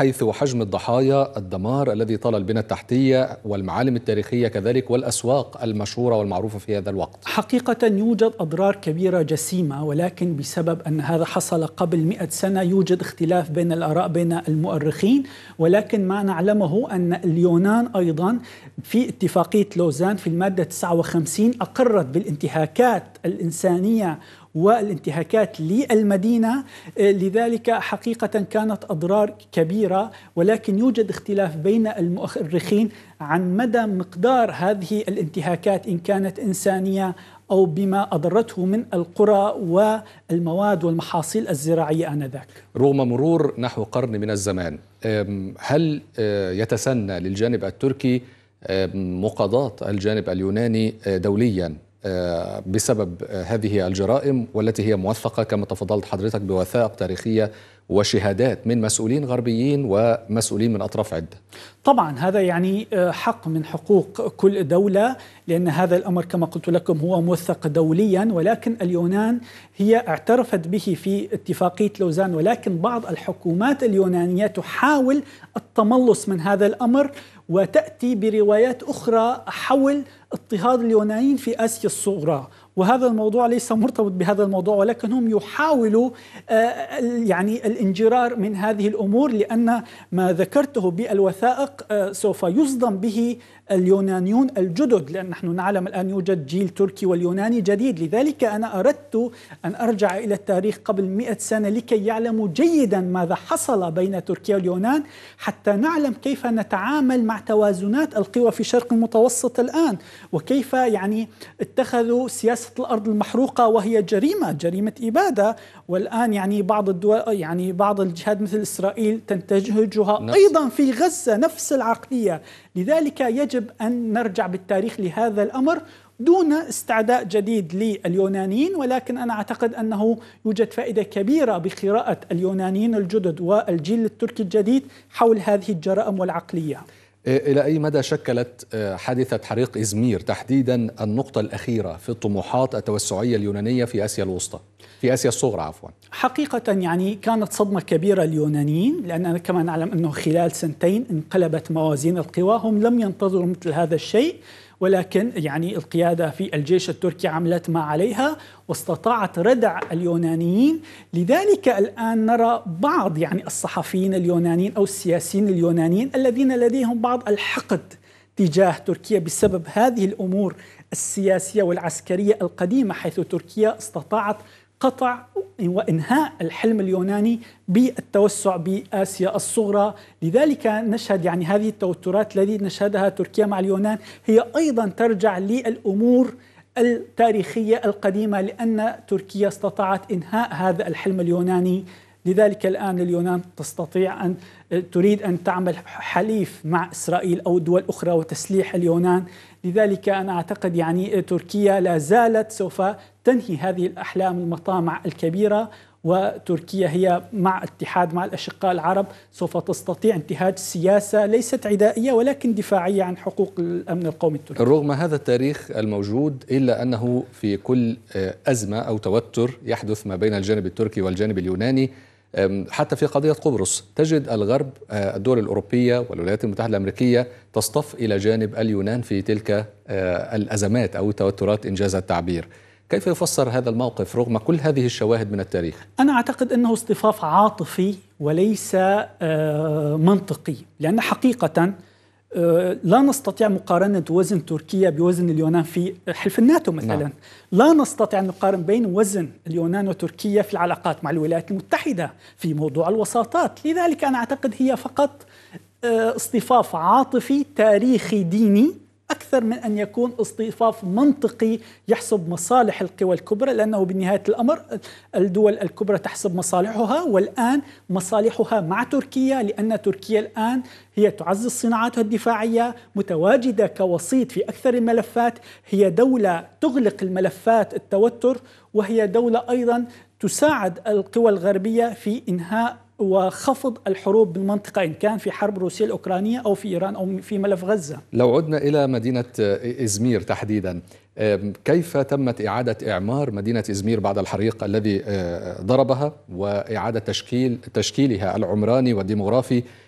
حيث حجم الضحايا، الدمار الذي طال البنى التحتية والمعالم التاريخية كذلك، والأسواق المشهورة والمعروفة في هذا الوقت؟ حقيقة يوجد أضرار كبيرة جسيمة، ولكن بسبب أن هذا حصل قبل 100 سنة يوجد اختلاف بين الآراء بين المؤرخين. ولكن ما نعلمه أن اليونان أيضا في اتفاقية لوزان في المادة 59 أقرت بالانتهاكات الإنسانية والانتهاكات للمدينة. لذلك حقيقة كانت أضرار كبيرة، ولكن يوجد اختلاف بين المؤرخين عن مدى مقدار هذه الانتهاكات إن كانت إنسانية أو بما أضرته من القرى والمواد والمحاصيل الزراعية آنذاك. رغم مرور نحو قرن من الزمان، هل يتسنى للجانب التركي مقاضاة الجانب اليوناني دوليا بسبب هذه الجرائم، والتي هي موثقة كما تفضلت حضرتك بوثائق تاريخية وشهادات من مسؤولين غربيين ومسؤولين من أطراف عدة؟ طبعا هذا يعني حق من حقوق كل دولة، لأن هذا الأمر كما قلت لكم هو موثق دوليا، ولكن اليونان هي اعترفت به في اتفاقية لوزان، ولكن بعض الحكومات اليونانية تحاول التملص من هذا الأمر وتأتي بروايات أخرى حول اضطهاد اليونانيين في آسيا الصغرى. وهذا الموضوع ليس مرتبط بهذا الموضوع، ولكن هم يحاولوا يعني الانجرار من هذه الأمور، لأن ما ذكرته بالوثائق سوف يصدم به اليونانيون الجدد، لأن نحن نعلم الآن يوجد جيل تركي واليوناني جديد. لذلك أنا أردت أن أرجع إلى التاريخ قبل 100 سنة لكي يعلموا جيدا ماذا حصل بين تركيا واليونان، حتى نعلم كيف نتعامل مع توازنات القوى في الشرق المتوسط الآن، وكيف يعني اتخذوا سياسة الأرض المحروقة وهي جريمة إبادة. والآن يعني بعض الدول، يعني بعض الجهات مثل إسرائيل تنتهجها أيضا في غزة، نفس العقلية. لذلك يجب أن نرجع بالتاريخ لهذا الأمر دون استعداء جديد لليونانيين، ولكن أنا أعتقد أنه يوجد فائدة كبيرة بقراءة اليونانيين الجدد والجيل التركي الجديد حول هذه الجرائم والعقلية. إلى أي مدى شكلت حادثة حريق إزمير تحديدا النقطة الأخيرة في الطموحات التوسعية اليونانية في آسيا الوسطى، في آسيا الصغرى عفوا؟ حقيقة يعني كانت صدمة كبيرة لليونانيين، لأننا كما نعلم أنه خلال سنتين انقلبت موازين القوى. هم لم ينتظروا مثل هذا الشيء، ولكن يعني القيادة في الجيش التركي عملت ما عليها واستطاعت ردع اليونانيين. لذلك الآن نرى بعض يعني الصحفيين اليونانيين أو السياسيين اليونانيين الذين لديهم بعض الحقد تجاه تركيا بسبب هذه الأمور السياسية والعسكرية القديمة، حيث تركيا استطاعت قطع وإنهاء الحلم اليوناني بالتوسع بآسيا الصغرى. لذلك نشهد يعني هذه التوترات التي نشهدها تركيا مع اليونان هي أيضا ترجع للأمور التاريخية القديمة، لأن تركيا استطاعت إنهاء هذا الحلم اليوناني. لذلك الآن اليونان تستطيع أن تريد أن تعمل حليف مع إسرائيل أو دول أخرى وتسليح اليونان. لذلك أنا أعتقد يعني تركيا لا زالت سوف تنهي هذه الأحلام المطامع الكبيرة، وتركيا هي مع اتحاد مع الأشقاء العرب سوف تستطيع انتهاج سياسة ليست عدائية ولكن دفاعية عن حقوق الأمن القومي التركي. رغم هذا التاريخ الموجود، إلا أنه في كل أزمة أو توتر يحدث ما بين الجانب التركي والجانب اليوناني، حتى في قضية قبرص تجد الغرب، الدول الأوروبية والولايات المتحدة الأمريكية تصطف إلى جانب اليونان في تلك الأزمات أو التوترات إنجاز التعبير. كيف يفسر هذا الموقف رغم كل هذه الشواهد من التاريخ؟ أنا أعتقد أنه اصطفاف عاطفي وليس منطقي، لأن حقيقة لا نستطيع مقارنة وزن تركيا بوزن اليونان في حلف الناتو مثلا. نعم. لا نستطيع أن نقارن بين وزن اليونان وتركيا في العلاقات مع الولايات المتحدة في موضوع الوساطات. لذلك أنا أعتقد هي فقط اصطفاف عاطفي تاريخي ديني أكثر من أن يكون اصطفاف منطقي يحسب مصالح القوى الكبرى، لأنه بنهاية الأمر الدول الكبرى تحسب مصالحها، والآن مصالحها مع تركيا، لأن تركيا الآن هي تعزز صناعاتها الدفاعية، متواجدة كوسيط في أكثر الملفات، هي دولة تغلق الملفات التوتر، وهي دولة أيضا تساعد القوى الغربية في إنهاء وخفض الحروب بالمنطقة، إن كان في حرب روسيا الأوكرانية أو في إيران أو في ملف غزة. لو عدنا إلى مدينة إزمير تحديدا، كيف تمت إعادة إعمار مدينة إزمير بعد الحريق الذي ضربها، وإعادة تشكيلها العمراني والديمغرافي